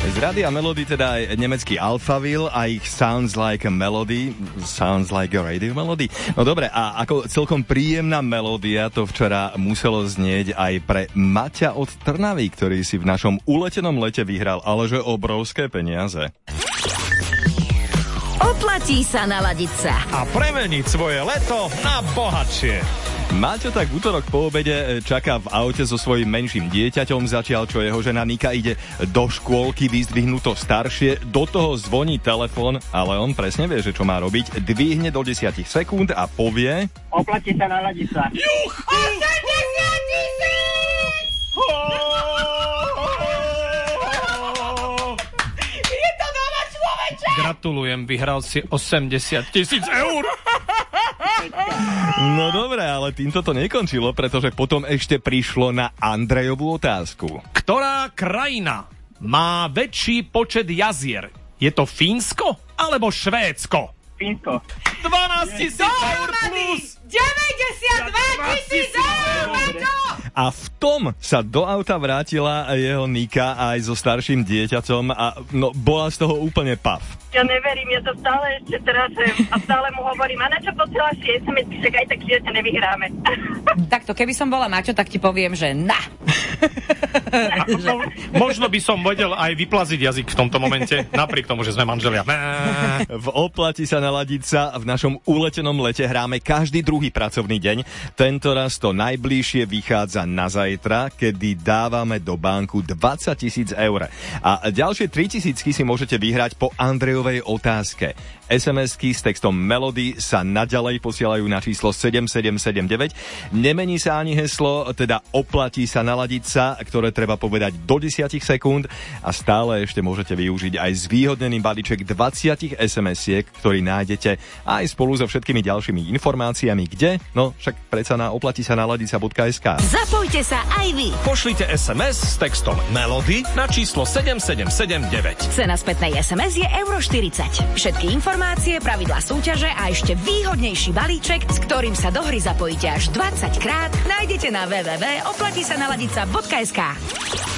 Z Rádia Melody teda aj nemecký Alphaville a ich Sounds Like a Melody, Sounds Like a Radio Melody. No dobre, a ako celkom príjemná melódia to včera muselo znieť aj pre Maťa od Trnavy, ktorý si v našom uletenom lete vyhral, aleže obrovské peniaze. Oplatí sa naladiť sa a premeniť svoje leto na bohatšie. Maťo tak v útorok po obede čaká v aute so svojím menším dieťaťom, zatiaľ čo jeho žena Nika ide do škôlky vyzdvihnuto staršie, do toho zvoní telefón, ale on presne vie, že čo má robiť, dvihne do 10 sekúnd a povie: Oplatí sa naladiť sa. Juch! 80 Je to doma, človeče! Gratulujem, vyhral si 80 000 eur. No dobre, ale týmto to nekončilo, pretože potom ešte prišlo na Andrejovú otázku. Ktorá krajina má väčší počet jazier? Je to Fínsko alebo Švédsko? Fínsko. 12 000 eur plus! 92 000 eur, Maťo! A v tom sa do auta vrátila jeho Nika aj so starším dieťaťom a no, bola z toho úplne pav. Ja neverím, ja to stále ešte trasem a stále mu hovorím, a na čo posielaš si SMS-ky, však aj tak žiadne nevyhráme. Takto, keby som bola Maťo, tak ti poviem, že na. Možno by som vedel aj vyplaziť jazyk v tomto momente, napriek tomu, že sme manželia. V Oplatí sa naladiť sa v našom uletenom lete hráme každý druhý pracovný deň. Tento raz to najbližšie vychádza na zajtra, kedy dávame do banku 20 000 eur. A ďalšie 3 000 si môžete vyhrať po Andrejovej otázke. SMS-ky s textom Melody sa naďalej posielajú na číslo 7779. Nemení sa ani heslo, teda oplatí sa naladiť sa, ktoré treba povedať do 10 sekúnd a stále ešte môžete využiť aj zvýhodnený balíček 20 SMS-iek, ktorý nájdete aj spolu so všetkými ďalšími informáciami, kde? No, však predsa na oplatisa.naladica.sk. Zapojte sa aj vy. Pošlite SMS s textom Melody na číslo 7779. Cena spätnej SMS je €40. Všetky informácie, pravidlá súťaže a ešte výhodnejší balíček, s ktorým sa do hry zapojíte až 20 krát, nájdete na www.oplatisanaladica.sk.